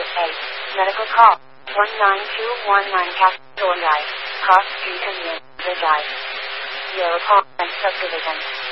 8. Medical call. 19219 Castleton Drive. Cross Street Union, Vijay. Your apartment subdivision.